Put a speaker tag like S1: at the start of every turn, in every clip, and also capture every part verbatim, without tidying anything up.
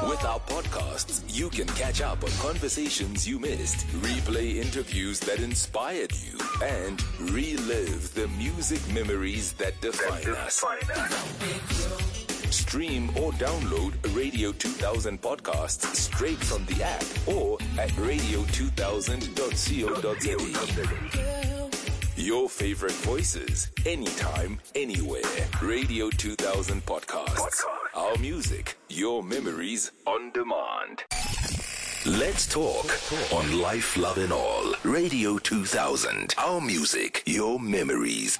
S1: With our podcasts, you can catch up on conversations you missed, replay interviews that inspired you, and relive the music memories that define us. Stream or download Radio two thousand podcasts straight from the app or at radio two thousand dot co dot za. Your favorite voices, anytime, anywhere. Radio two thousand podcasts. Our music, your memories on demand. Let's talk on Life, Love and All. Radio two thousand. Our music, your memories.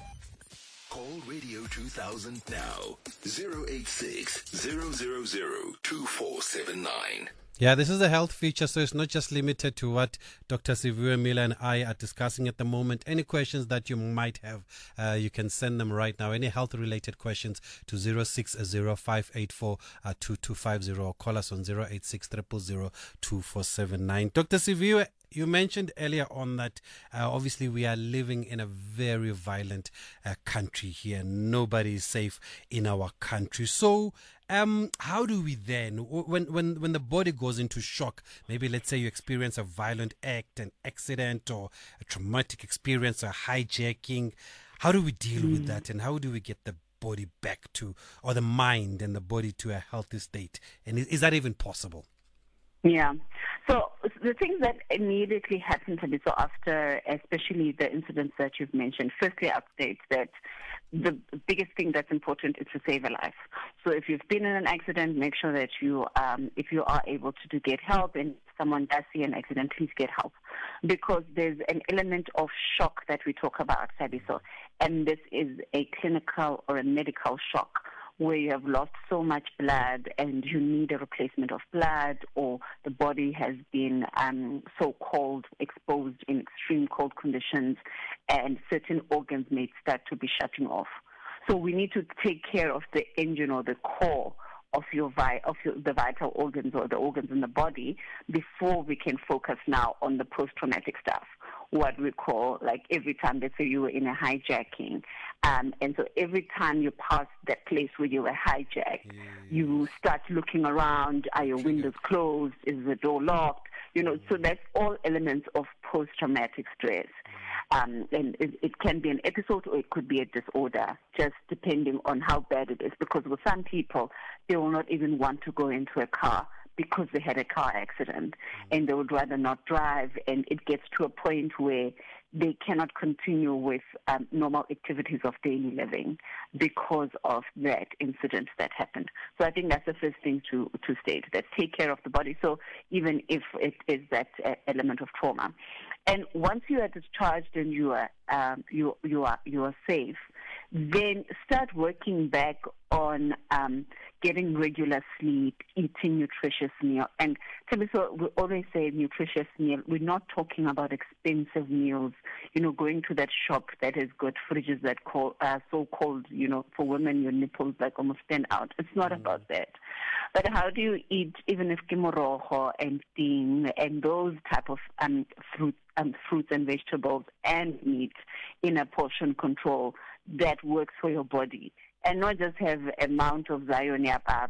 S1: Call Radio two thousand now. zero eight six, zero zero zero, two four seven nine.
S2: Yeah, this is a health feature, so it's not just limited to what Doctor Siviwe Miller and I are discussing at the moment. Any questions that you might have, uh, you can send them right now. Any health-related questions to zero six zero five eight four two two five zero or call us on zero eight six, zero zero zero, two four seven nine. Doctor Siviwe, you mentioned earlier on that uh, obviously we are living in a very violent uh, country here. Nobody is safe in our country. So um, how do we then, when, when, when the body goes into shock, maybe let's say you experience a violent act, an accident or a traumatic experience, a hijacking, how do we deal with that and how do we get the body back to, or the mind and the body to a healthy state? And is, is that even possible?
S3: Yeah. So the things that immediately happen to me, so after, especially the incidents that you've mentioned, firstly, I'd state that the biggest thing that's important is to save a life. So if you've been in an accident, make sure that you, um, if you are able to, to get help, and if someone does see an accident, please get help. Because there's an element of shock that we talk about, Sabiso, and this is a clinical or a medical shock, where you have lost so much blood and you need a replacement of blood, or the body has been um, so cold, exposed in extreme cold conditions, and certain organs may start to be shutting off. So we need to take care of the engine or the core of your vi- of your, the vital organs or the organs in the body before we can focus now on the post-traumatic stuff. What we call, like every time, let's say you were in a hijacking, um, and so every time you pass that place where you were hijacked, yeah, yeah. you start looking around, are your windows closed, is the door locked, you know, so that's all elements of post-traumatic stress. Um, and it, it can be an episode or it could be a disorder, just depending on how bad it is, because with some people, they will not even want to go into a car because they had a car accident, and they would rather not drive, and it gets to a point where they cannot continue with um, normal activities of daily living because of that incident that happened. So I think that's the first thing to, to state, that take care of the body. So even if it is that uh, element of trauma. And once you are discharged and you are, um, you, you are, you are safe, then start working back on um, getting regular sleep, eating nutritious meal. And so we always say nutritious meal. We're not talking about expensive meals, you know, going to that shop that has got fridges that call, uh, so cold, you know, for women, your nipples like almost stand out. It's not mm. about that. But how do you eat, even if kimoroho and ting and those type of um, fruit, um, fruits and vegetables and meat in a portion control that works for your body, and not just have an amount of zion.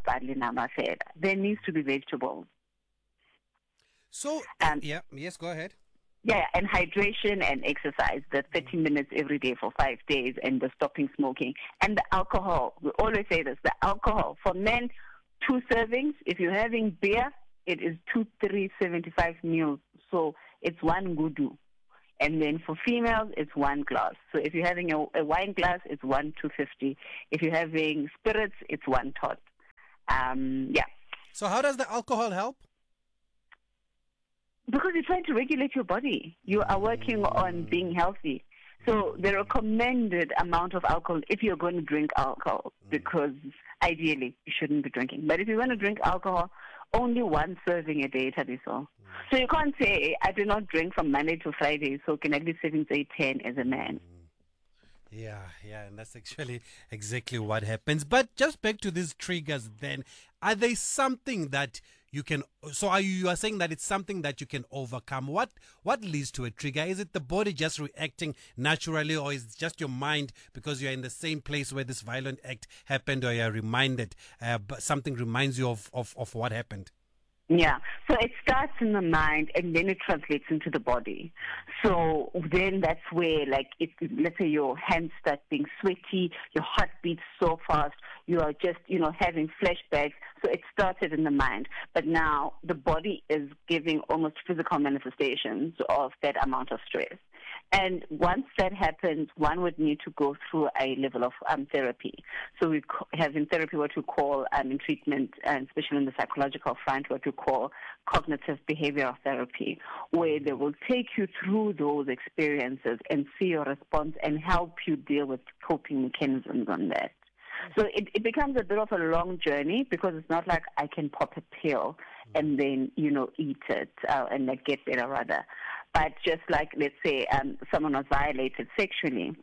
S3: There needs to be vegetables.
S2: So, um, yeah, yes, go ahead.
S3: Yeah, and hydration and exercise, the thirty minutes every day for five days, and the stopping smoking. And the alcohol, we always say this, the alcohol. For men, two servings. If you're having beer, it is two, three, seventy-five mils. So it's one gudu. And then for females, it's one glass. So if you're having a, a wine glass, it's one two fifty. If you're having spirits, it's one tot. Um, yeah.
S2: So how does the alcohol help?
S3: Because you're trying to regulate your body. You are working on being healthy. So the recommended amount of alcohol, if you're going to drink alcohol, because ideally you shouldn't be drinking. But if you're going to drink alcohol, only one serving a day, Tabiso. So you can't say, I do not drink from Monday to Friday, so can I be serving, say, ten as a man?
S2: Yeah, yeah, and that's actually exactly what happens. But just back to these triggers then, are they something that you can, so are you, you are saying that it's something that you can overcome? What what leads to a trigger? Is it the body just reacting naturally, or is it just your mind because you're in the same place where this violent act happened, or you're reminded, uh, but something reminds you of, of, of what happened?
S3: Yeah, so it starts in the mind and then it translates into the body. So then that's where, like, if, let's say your hands start being sweaty, your heart beats so fast, you are just, you know, having flashbacks. So it started in the mind. But now the body is giving almost physical manifestations of that amount of stress. And once that happens, one would need to go through a level of um, therapy. So we have in therapy what we call, um, in treatment, and especially in the psychological front, what we call cognitive behavioral therapy, where they will take you through those experiences and see your response and help you deal with coping mechanisms on that. So it, it becomes a bit of a long journey because it's not like I can pop a pill and then, you know, eat it uh, and like get better rather. But just like, let's say, um, someone was violated sexually,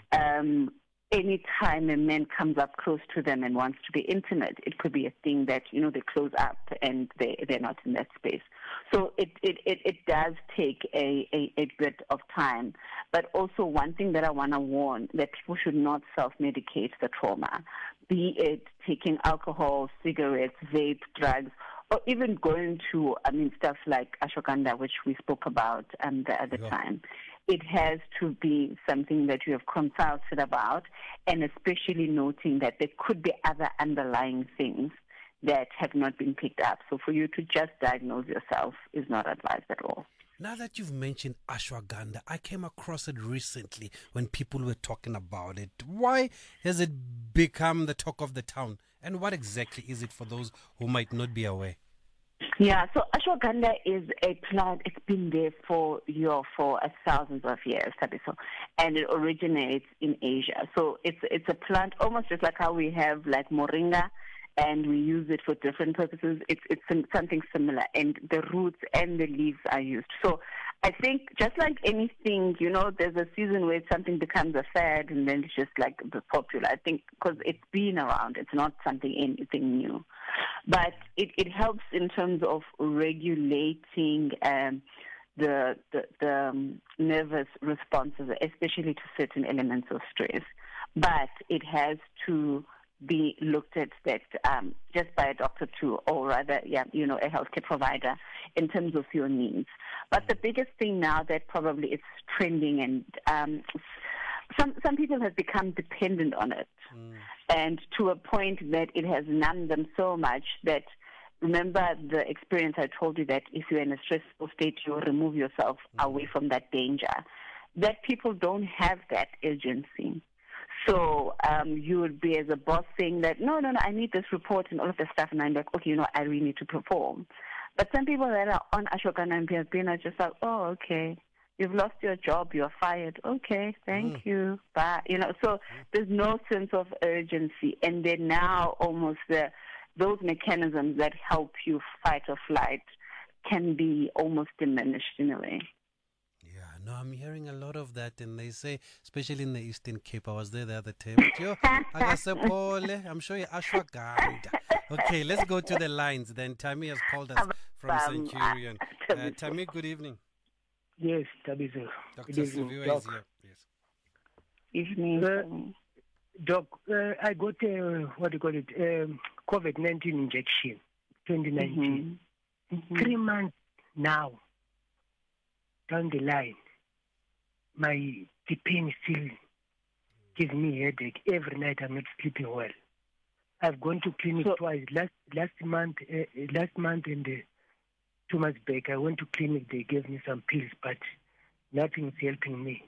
S3: um, any time a man comes up close to them and wants to be intimate, it could be a thing that, you know, they close up and they, they're not in that space. So it, it, it, it does take a, a, a bit of time. But also one thing that I want to warn, that people should not self-medicate the trauma, be it taking alcohol, cigarettes, vape, drugs, or even going to, I mean, stuff like ashwagandha, which we spoke about um, the other yeah. time. It has to be something that you have consulted about, and especially noting that there could be other underlying things that have not been picked up. So for you to just diagnose yourself is not advised at all.
S2: Now that you've mentioned ashwagandha, I came across it recently when people were talking about it. Why has it become the talk of the town? And what exactly is it for those who might not be aware?
S3: Yeah, so ashwagandha is a plant. It's been there for you know, for uh, thousands of years, Tabiso, and it originates in Asia. So it's it's a plant almost just like how we have like moringa, and we use it for different purposes. It's it's something similar, and the roots and the leaves are used. So I think just like anything, you know, there's a season where something becomes a fad, and then it's just like popular. I think because it's been around, it's not something anything new, but it, it helps in terms of regulating um, the the, the um, nervous responses, especially to certain elements of stress. But it has to be looked at that um, just by a doctor too, or rather, yeah, you know, a healthcare provider in terms of your needs. But the biggest thing now that probably is trending, and um, some some people have become dependent on it, mm. and to a point that it has numbed them so much that, remember the experience I told you that if you're in a stressful state, you remove yourself mm. away from that danger, that people don't have that urgency. So um, you would be as a boss saying that, no, no, no, I need this report and all of this stuff. And I'm like, okay, you know, I really need to perform. But some people that are on ashwagandha and P S B are just like, oh, okay, you've lost your job, you're fired. Okay, thank mm. you. Bye. You know, so there's no sense of urgency. And then now almost the, those mechanisms that help you fight or flight can be almost diminished in a way.
S2: No, I'm hearing a lot of that, and they say, especially in the Eastern Cape, I was there the other time. I'm sure you're ashwagandha. Okay, let's go to the lines then. Tammy has called us from Centurion. Uh, Tammy, good evening.
S4: Yes, Tabiso.
S2: Doctor Siviwe is here. Yes.
S3: Evening.
S4: Uh, Doc, uh, I got, uh, what do you call it, um, COVID nineteen injection, twenty nineteen. Mm-hmm. Mm-hmm. Three months now, down the line, my the pain still gives me headache. Every night I'm not sleeping well. I've gone to clinic so, twice. Last last month, uh, last month and uh, two months back, I went to clinic. They gave me some pills, but nothing's helping me.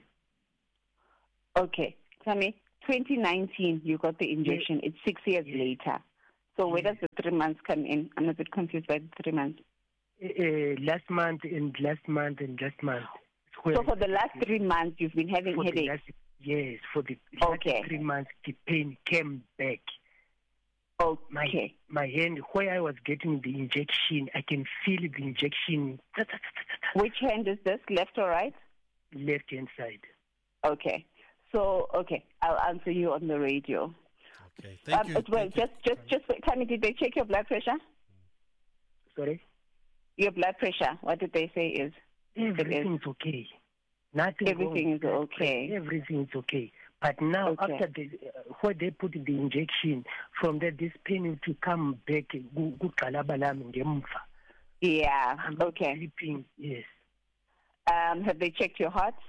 S3: Okay, Tammy, twenty nineteen, you got the injection. Yeah. It's six years yeah. later. So where yeah. does the three months come in? I'm a bit confused by the three months.
S4: Uh, last month and last month and last month.
S3: So for the last three months, you've been having
S4: for
S3: headaches?
S4: Last, yes, for the last
S3: okay.
S4: three months, the pain came back.
S3: Okay.
S4: My, my hand, where I was getting the injection, I can feel the injection.
S3: Which hand is this, left or right?
S4: Left hand side.
S3: Okay. So, okay, I'll answer you on the radio.
S2: Okay, thank
S3: um,
S2: you.
S3: Well,
S2: thank
S3: just,
S2: you.
S3: just, just, just, tell me, did they check your blood pressure?
S4: Sorry?
S3: Your blood pressure, what did they say is?
S4: Everything's okay. Nothing
S3: Everything is okay.
S4: Everything's okay. But now, okay. after the, uh, where they put the injection, from there, this pain to come back,
S3: Yeah.
S4: I'm
S3: Okay.
S4: sleeping. Yes.
S3: Um, have they checked your heart?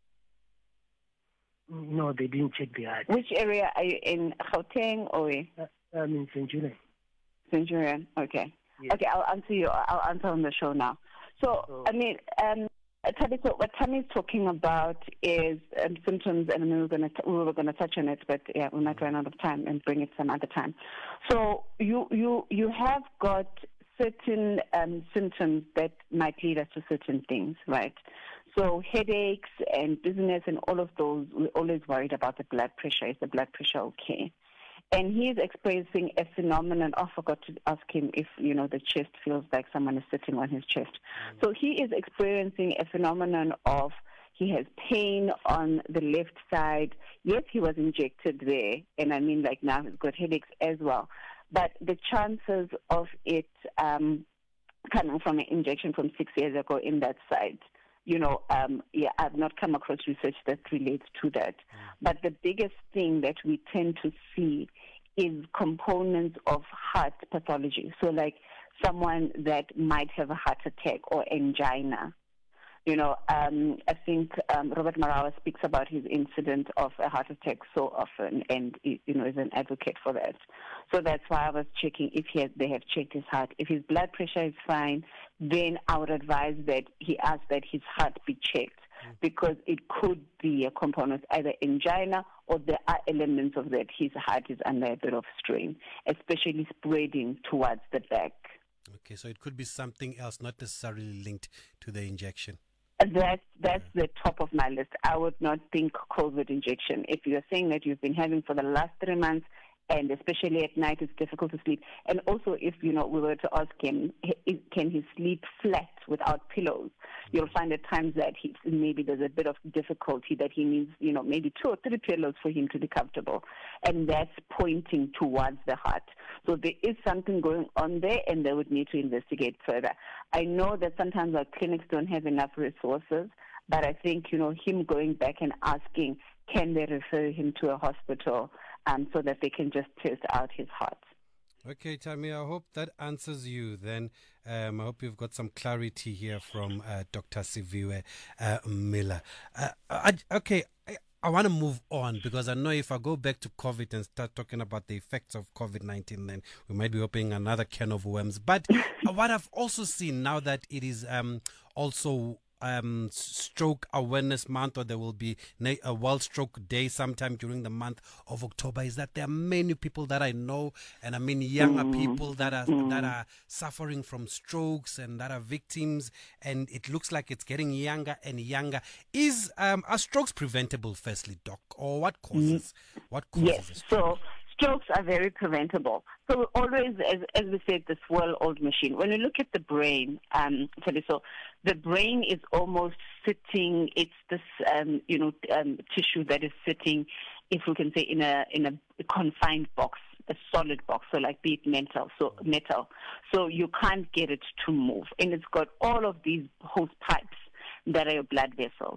S4: No, they didn't check the heart.
S3: Which area are you in? Gauteng or
S4: Uh, I'm in Centurion.
S3: Centurion? Okay.
S4: Yes.
S3: Okay, I'll answer you. I'll answer on the show now. So,
S4: Oh.
S3: I mean, um, Tabiso, what Tammy's talking about is um, symptoms, and we were going to we were going to touch on it, but yeah, we might run out of time and bring it some other time. So, you you you have got certain um, symptoms that might lead us to certain things, right? So, headaches and dizziness and all of those, we're always worried about the blood pressure. Is the blood pressure okay? And he's experiencing a phenomenon. I forgot to ask him if, you know, the chest feels like someone is sitting on his chest. Mm. So he is experiencing a phenomenon of he has pain on the left side. Yes, he was injected there, and I mean, like now he's got headaches as well. But the chances of it um, coming from an injection from six years ago in that side, you know, um, yeah, I've not come across research that relates to that. Mm. But the biggest thing that we tend to see is components of heart pathology. So like someone that might have a heart attack or angina. You know, um, I think um, Robert Marawa speaks about his incident of a heart attack so often, and you know is an advocate for that. So that's why I was checking if he has, they have checked his heart. If his blood pressure is fine, then I would advise that he ask that his heart be checked, because it could be a component, either angina or there are elements of that his heart is under a bit of strain, especially spreading towards the back.
S2: Okay, so it could be something else, not necessarily linked to the injection.
S3: That's that's the top of my list. I would not think COVID injection. If you're saying that you've been having for the last three months, and especially at night, it's difficult to sleep. And also, if you know, we were to ask him, can he sleep flat without pillows? You'll find at times that he maybe there's a bit of difficulty that he needs, you know, maybe two or three pillows for him to be comfortable, and that's pointing towards the heart. So there is something going on there, and they would need to investigate further. I know that sometimes our clinics don't have enough resources, but I think, you know, him going back and asking, can they refer him to a hospital um, so that they can just test out his heart.
S2: Okay, Tammy, I hope that answers you then. Um, I hope you've got some clarity here from uh, Doctor Siviwe uh, Miller. Uh, I, okay, I, I want to move on, because I know if I go back to COVID and start talking about the effects of COVID nineteen, then we might be opening another can of worms. But what I've also seen now that it is um, also Um, Stroke Awareness Month, or there will be a World Stroke Day sometime during the month of October, is that there are many people that I know, and I mean younger mm. people that are mm. that are suffering from strokes and that are victims, and it looks like it's getting younger and younger. Is um, are strokes preventable, firstly, Doc, or what causes what causes
S3: yes.
S2: a stroke?
S3: So strokes are very preventable. So always, as, as we said, this well-oiled machine. When you look at the brain, um, so the brain is almost sitting. It's this, um, you know, um, tissue that is sitting, if we can say, in a in a confined box, a solid box. So like be it metal, so metal. So you can't get it to move, and it's got all of these hose pipes that are your blood vessels.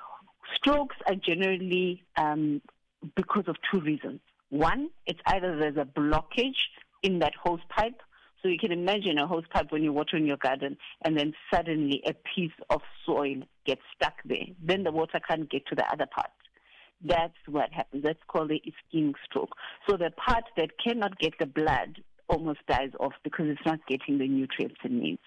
S3: Strokes are generally um, because of two reasons. One, it's either there's a blockage in that hose pipe. So you can imagine a hose pipe when you water in your garden, and then suddenly a piece of soil gets stuck there. Then the water can't get to the other part. That's what happens. That's called the ischemic stroke. So the part that cannot get the blood almost dies off because it's not getting the nutrients it needs.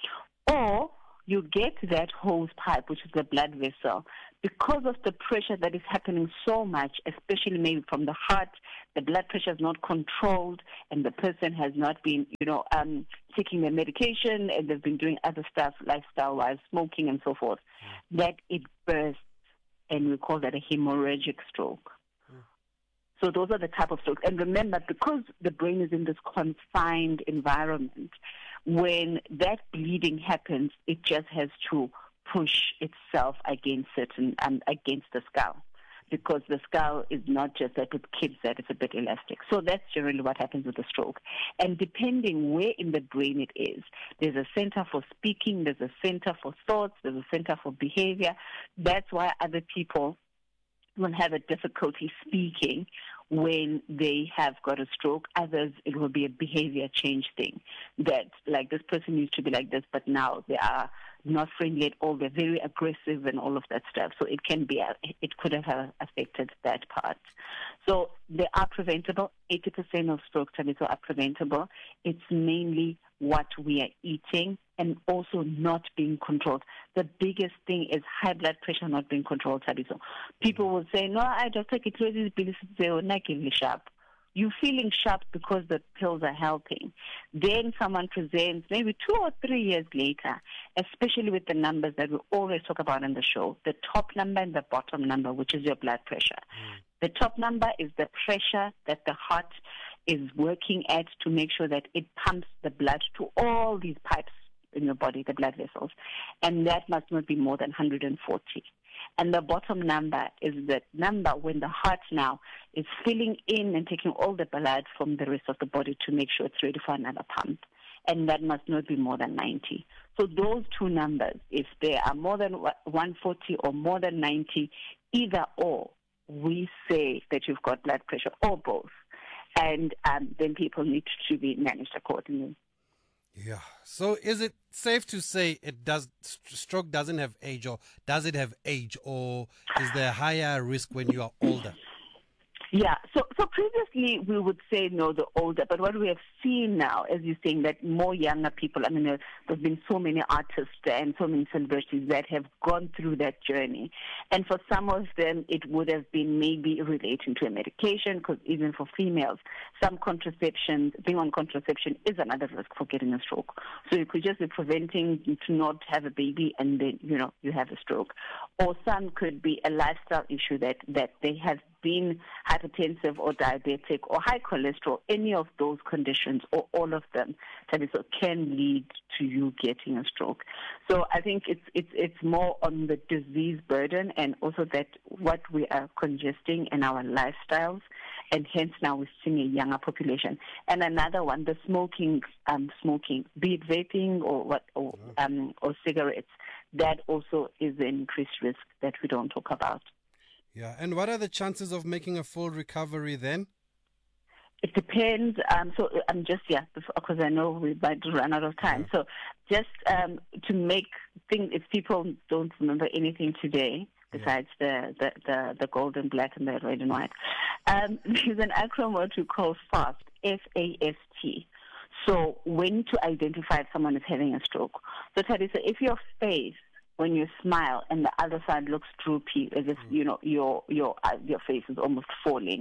S3: Or you get that hose pipe, which is the blood vessel, because of the pressure that is happening so much, especially maybe from the heart, the blood pressure is not controlled, and the person has not been, you know, um, taking their medication, and they've been doing other stuff, lifestyle-wise, smoking and so forth, mm. that it bursts, and we call that a hemorrhagic stroke. Mm. So those are the type of strokes. And remember, because the brain is in this confined environment, when that bleeding happens, it just has to push itself against certain um, against the skull, because the skull is not just that it keeps that, it's a bit elastic. So that's generally what happens with a stroke. And depending where in the brain it is, there's a center for speaking, there's a center for thoughts, there's a center for behavior. That's why other people will have a difficulty speaking when they have got a stroke. Others, it will be a behavior change thing, that like this person used to be like this, but now they are not friendly at all. They're very aggressive and all of that stuff. So it can be, it could have affected that part. So they are preventable. eighty percent of stroke Thabiso are preventable. It's mainly what we are eating and also not being controlled. The biggest thing is high blood pressure not being controlled, Thabiso. People will say, no, I just take it crazy, sharp. You're feeling sharp because the pills are helping. Then someone presents maybe two or three years later, especially with the numbers that we always talk about on the show, the top number and the bottom number, which is your blood pressure. Mm. The top number is the pressure that the heart is working at to make sure that it pumps the blood to all these pipes in your body, the blood vessels. And that must not be more than one hundred forty. And the bottom number is the number when the heart now is filling in and taking all the blood from the rest of the body to make sure it's ready for another pump. And that must not be more than ninety. So those two numbers, if they are more than one hundred forty or more than ninety, either or, we say that you've got blood pressure or both. And um, then people need to be managed accordingly.
S2: Yeah. So is it safe to say it does stroke doesn't have age, or does it have age, or is there a higher risk when you are older?
S3: Yeah, so so previously we would say no, the older, but what we have seen now, as you're saying, that more younger people, I mean, there, there's been so many artists and so many celebrities that have gone through that journey. And for some of them, it would have been maybe relating to a medication, because even for females, some contraception, being on contraception is another risk for getting a stroke. So you could just be preventing you to not have a baby and then, you know, you have a stroke. Or some could be a lifestyle issue that, that they have been hypertensive or diabetic or high cholesterol, any of those conditions or all of them, so can lead to you getting a stroke. So I think it's it's it's more on the disease burden and also that what we are congesting in our lifestyles, and hence now we're seeing a younger population. And another one, the smoking, um, smoking, be it vaping or what or um, or cigarettes, that also is an increased risk that we don't talk about.
S2: Yeah, and what are the chances of making a full recovery then?
S3: It depends. Um, so I'm just, yeah, because I know we might run out of time. Yeah. So just um, to make things, if people don't remember anything today, besides yeah. the, the, the, the gold and black and the red and white, um, there's an acronym what we call FAST, F A S T. So when to identify if someone is having a stroke. So Thabiso, if your face, when you smile and the other side looks droopy, as if, you know, your your uh, your face is almost falling,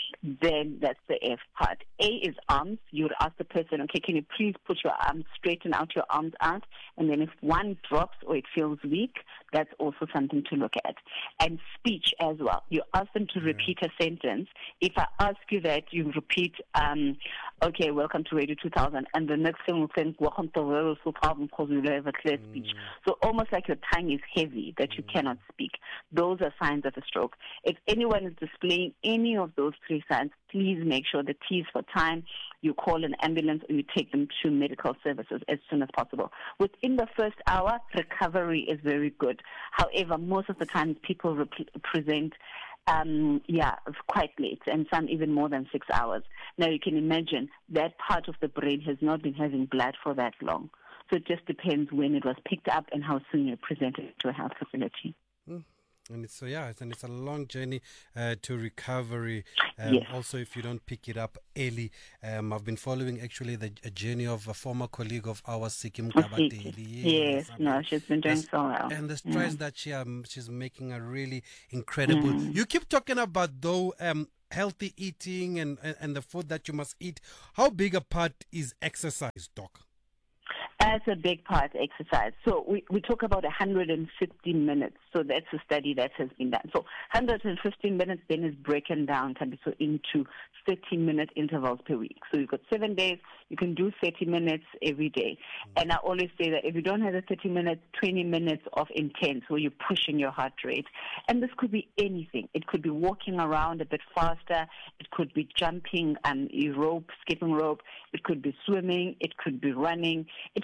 S3: then that's the F part. A is arms. You would ask the person, okay, can you please put your arms, straighten out your arms out, and then if one drops or it feels weak, that's also something to look at. And speech as well. You ask them to repeat a sentence. If I ask you that, you repeat, um, okay, welcome to Radio two thousand, and the next thing will say, welcome to Radio two thousand, because we have a clear speech. So almost like your tongue is heavy, that you cannot speak. Those are signs of a stroke. If anyone is displaying any of those three signs, please make sure the T is for time. You call an ambulance or you take them to medical services as soon as possible. Within the first hour, recovery is very good. However, most of the time people rep- present Um, yeah, quite late, and some even more than six hours. Now, you can imagine that part of the brain has not been having blood for that long. So it just depends when it was picked up and how soon you presented to a health facility.
S2: Mm. And it's so yeah, it's, and it's a long journey uh, to recovery. Um,
S3: yes.
S2: Also, if you don't pick it up early, um, I've been following actually the a journey of a former colleague of ours, Sikim Kabadeli.
S3: Yes, yes. no, she's been doing so well.
S2: And the strides yeah. that she um, she's making are really incredible. Mm. You keep talking about though um, healthy eating and, and and the food that you must eat. How big a part is exercise, Doc?
S3: That's a big part, exercise. So we, we talk about one hundred fifty minutes. So that's a study that has been done. So one hundred fifty minutes then is broken down so into thirty-minute intervals per week. So you've got seven days. You can do thirty minutes every day. Mm-hmm. And I always say that if you don't have the thirty minutes, twenty minutes of intense where you're pushing your heart rate. And this could be anything. It could be walking around a bit faster. It could be jumping um, rope, skipping rope. It could be swimming. It could be running. It could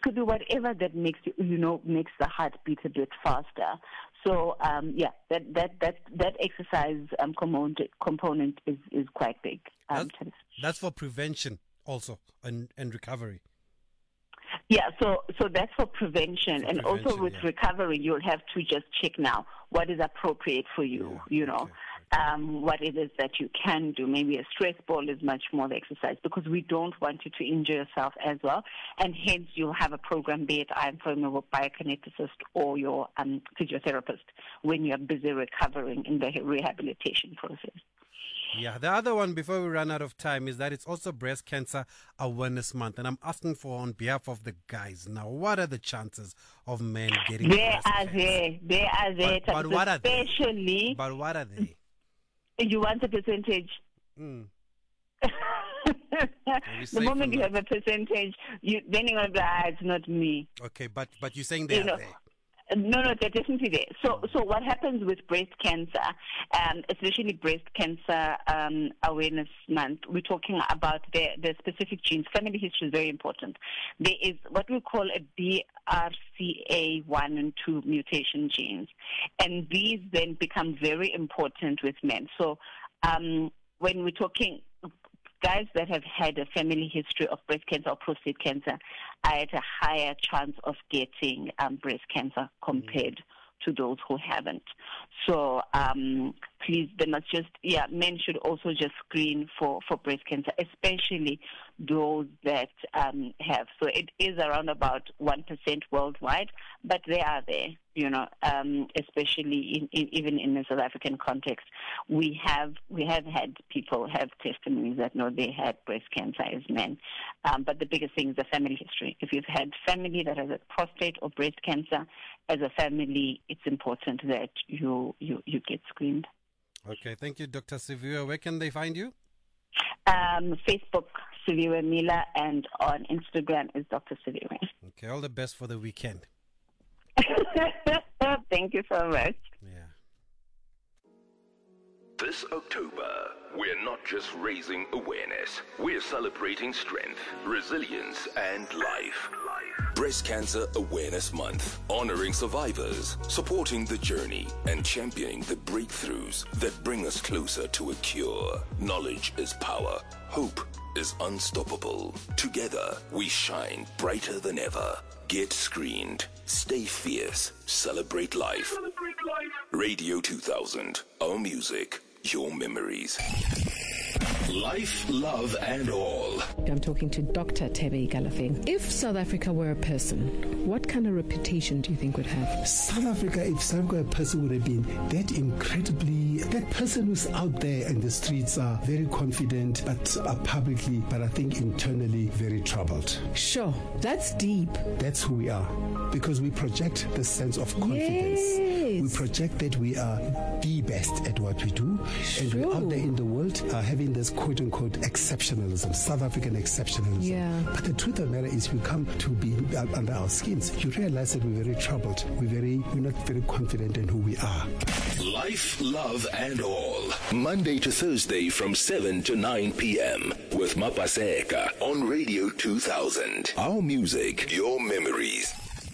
S3: could be whatever that makes you, you know, makes the heart beat a bit faster. So um, yeah, that that that that exercise um, component component is, is quite big. Um,
S2: that's, that's for prevention also and, and recovery.
S3: Yeah, so so that's for prevention,
S2: for
S3: and
S2: prevention,
S3: also with
S2: yeah.
S3: recovery, you'll have to just check now what is appropriate for you.
S2: Yeah,
S3: you know,
S2: okay, okay.
S3: Um, what it is that you can do. Maybe a stress ball is much more the exercise, because we don't want you to injure yourself as well, and hence you'll have a program, be it I am from a biokineticist or your um, physiotherapist, when you're busy recovering in the rehabilitation process.
S2: Yeah, the other one before we run out of time is that it's also Breast Cancer Awareness Month, and I'm asking for on behalf of the guys now, what are the chances of men getting
S3: they
S2: breast
S3: are
S2: cancer?
S3: there, they are there.
S2: But, but what are they?
S3: Especially,
S2: But what are they?
S3: You want a percentage?
S2: Mm.
S3: The moment you have a percentage, you then you're gonna be like, ah, it's not me.
S2: Okay, but but you're saying they
S3: you
S2: are
S3: know,
S2: there.
S3: No, no, they're definitely there. So, so what happens with breast cancer, um, especially Breast Cancer um, Awareness Month, we're talking about the, the specific genes. Family history is very important. There is what we call a B R C A one and two mutation genes, and these then become very important with men. So, um, when we're talking guys that have had a family history of breast cancer or prostate cancer are at a higher chance of getting um, breast cancer compared mm. to those who haven't. So um, please, they must just, yeah, men should also just screen for, for breast cancer, especially those that um, have. So it is around about one percent worldwide, but they are there, you know, um, especially in, in, even in the South African context. We have we have had people have testimonies that know they had breast cancer as men. Um, but the biggest thing is the family history. If you've had family that has a prostate or breast cancer, as a family, it's important that you, you, you get screened.
S2: Okay, thank you, Doctor Siviwe. Where can they find you?
S3: Um, Facebook, Siviwe Mila, and on Instagram is Doctor Siviwe.
S2: Okay, all the best for the weekend.
S3: Thank you so much.
S2: Yeah.
S1: This October, we're not just raising awareness, we're celebrating strength, resilience, and life. Breast Cancer Awareness Month, honoring survivors, supporting the journey, and championing the breakthroughs that bring us closer to a cure. Knowledge is power. Hope is unstoppable. Together, we shine brighter than ever. Get screened. Stay fierce. Celebrate life. Celebrate life. Radio two thousand. Our music, your memories. Life, love, and all.
S5: I'm talking to Doctor Thebe Ikalafeng. If South Africa were a person, what kind of reputation do you think would have?
S6: South Africa, if South Africa a person would have been that incredibly, that person who's out there in the streets are very confident, but are publicly, but I think internally very troubled.
S5: Sure, that's deep.
S6: That's who we are, because we project the sense of confidence.
S5: Yes.
S6: We project that we are the best at what we do,
S5: Sure.
S6: and we're out there in the world uh, having this quote-unquote exceptionalism, South African exceptionalism.
S5: Yeah.
S6: But the truth of the matter is, we come to be under our skins. You realize that we're very troubled. We're very, we're not very confident in who we are.
S1: Life, love, and all. Monday to Thursday from seven to nine p.m. with Mapaseka on Radio two thousand. Our music, your memories.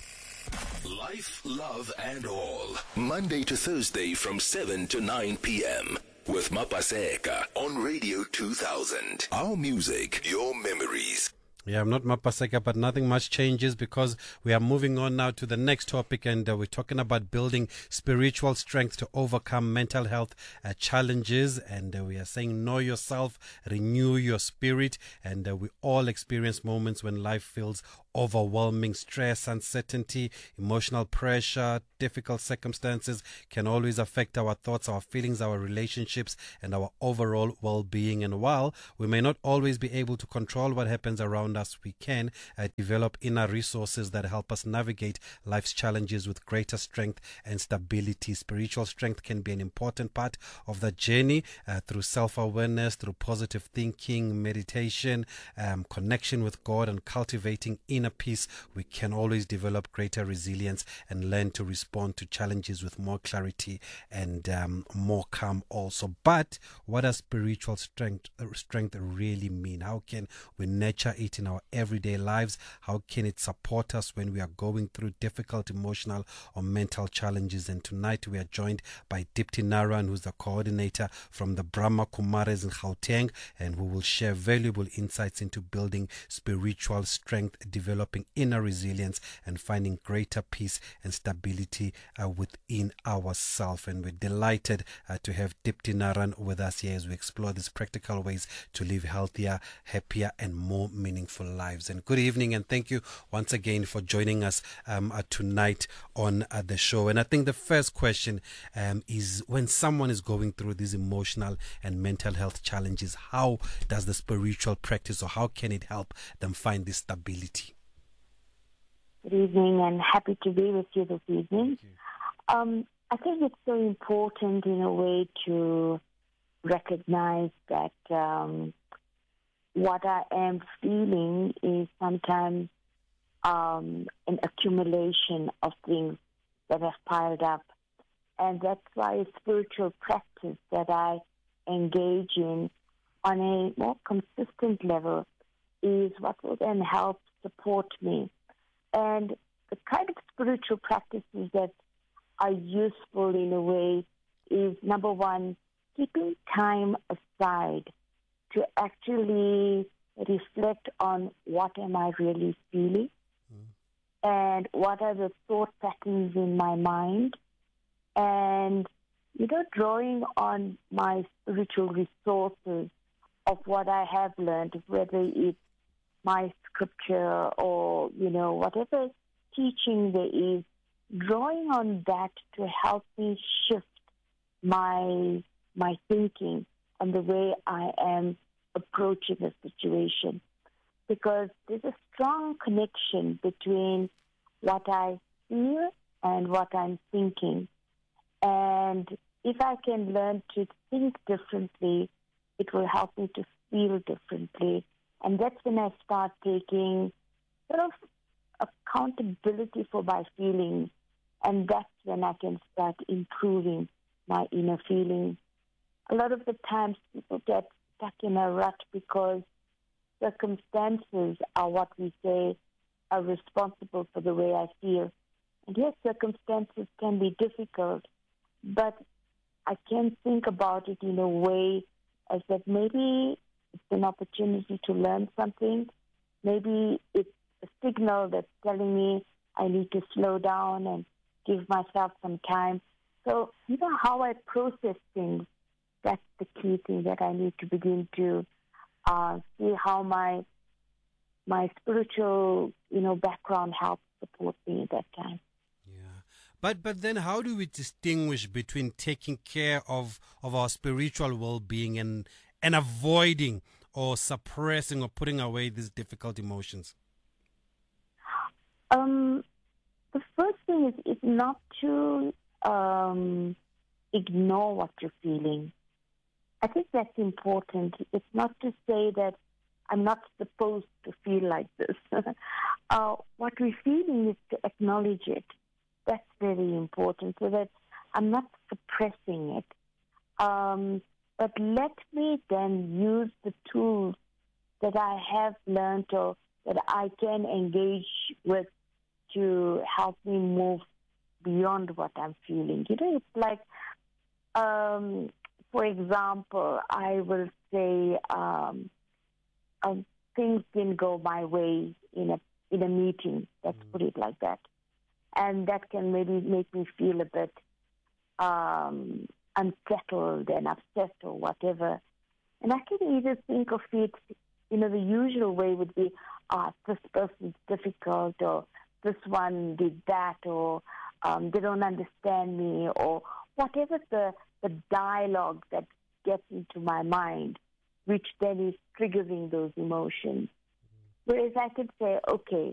S1: Life, love, and all. Monday to Thursday from seven to nine p.m. with Mapaseka on Radio two thousand. Our music, your memories.
S2: Yeah, I'm not Mapaseka, but nothing much changes because we are moving on now to the next topic, and uh, we're talking about building spiritual strength to overcome mental health uh, challenges. And uh, we are saying, know yourself, renew your spirit. And uh, we all experience moments when life feels overwhelming. Stress, uncertainty, emotional pressure, difficult circumstances can always affect our thoughts, our feelings, our relationships, and our overall well-being. And while we may not always be able to control what happens around us, we can uh, develop inner resources that help us navigate life's challenges with greater strength and stability. Spiritual strength can be an important part of the journey uh, through self-awareness, through positive thinking, meditation, um, connection with God, and cultivating inner inner peace, we can always develop greater resilience and learn to respond to challenges with more clarity and um, more calm also. But what does spiritual strength uh, strength really mean? How can we nurture it in our everyday lives? How can it support us when we are going through difficult emotional or mental challenges? And tonight we are joined by Dipti Naran, who's the coordinator from the Brahma Kumaris in Gauteng, and who will share valuable insights into building spiritual strength, developing inner resilience, and finding greater peace and stability uh, within ourselves. And we're delighted uh, to have Dipti Naran with us here as we explore these practical ways to live healthier, happier, and more meaningful lives. And good evening, and thank you once again for joining us um, uh, tonight on uh, the show. And I think the first question um, is, when someone is going through these emotional and mental health challenges, how does the spiritual practice, or how can it help them find this stability?
S7: Good evening, and happy to be with you this evening. Um, I think it's so important in a way to recognize that um, what I am feeling is sometimes um, an accumulation of things that have piled up. And that's why a spiritual practice that I engage in on a more consistent level is what will then help support me. And the kind of spiritual practices that are useful in a way is, number one, keeping time aside to actually reflect on what am I really feeling, mm. and what are the thought patterns in my mind, and, you know, drawing on my spiritual resources of what I have learned, whether it's my scripture or, you know, whatever teaching there is, drawing on that to help me shift my my thinking and the way I am approaching a situation. Because there's a strong connection between what I feel and what I'm thinking. And if I can learn to think differently, it will help me to feel differently. And that's when I start taking sort of accountability for my feelings. And that's when I can start improving my inner feelings. A lot of the times people get stuck in a rut because circumstances are what we say are responsible for the way I feel. And yes, circumstances can be difficult, but I can think about it in a way as that maybe it's an opportunity to learn something. Maybe it's a signal that's telling me I need to slow down and give myself some time. So, you know, how I process things, that's the key thing that I need to begin to uh, see how my my spiritual, you know, background helps support me at that time.
S2: Yeah. But but then how do we distinguish between taking care of, of our spiritual well-being and and avoiding or suppressing or putting away these difficult emotions?
S7: Um, the first thing is, is not to um, ignore what you're feeling. I think that's important. It's not to say that I'm not supposed to feel like this. uh, what we're feeling is to acknowledge it. That's very important, so that I'm not suppressing it. Um, but let me then use the tools that I have learned or that I can engage with to help me move beyond what I'm feeling. You know, it's like, um, for example, I will say um, um, things didn't go my way in a in a meeting. Let's mm. put it like that, and that can maybe make me feel a bit um, unsettled and upset or whatever. And I can either think of it, you know, the usual way would be, ah, this person's difficult, or this one did that, or um, they don't understand me, or whatever the, the dialogue that gets into my mind, which then is triggering those emotions. Whereas I could say, okay,